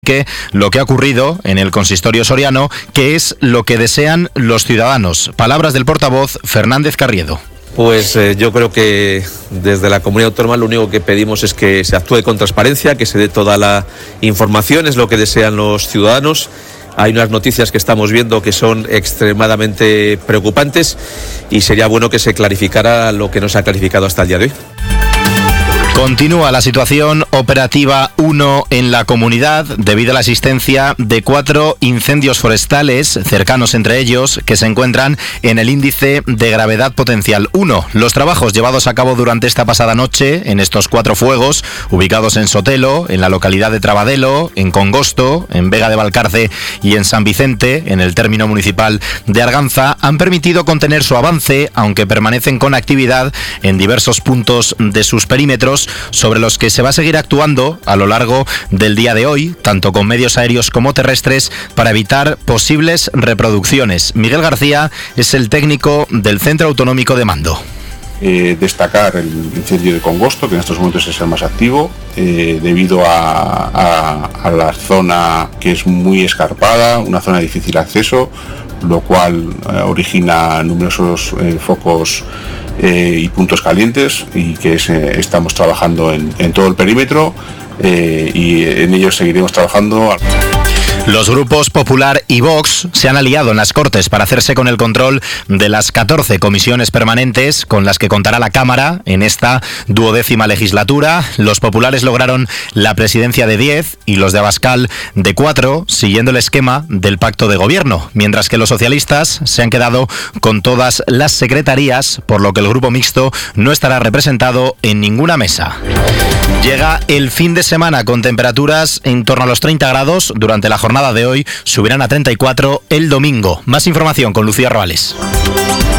Lo que ha ocurrido en el consistorio soriano, que es lo que desean los ciudadanos. Palabras del portavoz Fernández Carriedo. Pues yo creo que desde la comunidad autónoma lo único que pedimos es que se actúe con transparencia, que se dé toda la información, es lo que desean los ciudadanos. Hay unas noticias que estamos viendo que son extremadamente preocupantes y sería bueno que se clarificara lo que no se ha clarificado hasta el día de hoy. Continúa la situación operativa 1 en la comunidad debido a la existencia de 4 incendios forestales cercanos entre ellos que se encuentran en el índice de gravedad potencial 1. Los trabajos llevados a cabo durante esta pasada noche en estos 4 fuegos ubicados en Sotelo, en la localidad de Trabadelo, en Congosto, en Vega de Valcarce y en San Vicente, en el término municipal de Arganza, han permitido contener su avance, aunque permanecen con actividad en diversos puntos de sus perímetros, sobre los que se va a seguir actuando a lo largo del día de hoy, tanto con medios aéreos como terrestres, para evitar posibles reproducciones. Miguel García es el técnico del Centro Autonómico de Mando. Destacar el incendio de Congosto, que en estos momentos es el más activo, debido a la zona que es muy escarpada, una zona de difícil acceso, lo cual origina numerosos focos y puntos calientes, y que estamos trabajando en todo el perímetro y en ellos seguiremos trabajando. Los grupos Popular y Vox se han aliado en las Cortes para hacerse con el control de las 14 comisiones permanentes con las que contará la Cámara en esta 12ª legislatura. Los populares lograron la presidencia de 10 y los de Abascal de 4, siguiendo el esquema del pacto de gobierno, mientras que los socialistas se han quedado con todas las secretarías, por lo que el grupo mixto no estará representado en ninguna mesa. Llega el fin de semana con temperaturas en torno a los 30 grados. Durante la jornada de hoy subirán a 34 el domingo. Más información con Lucía Roales.